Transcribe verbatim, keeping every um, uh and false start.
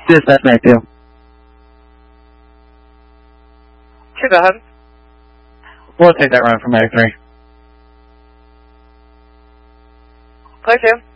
Dispatch Mag two. Two, go ahead. We'll take that run from Mag three. Clear two.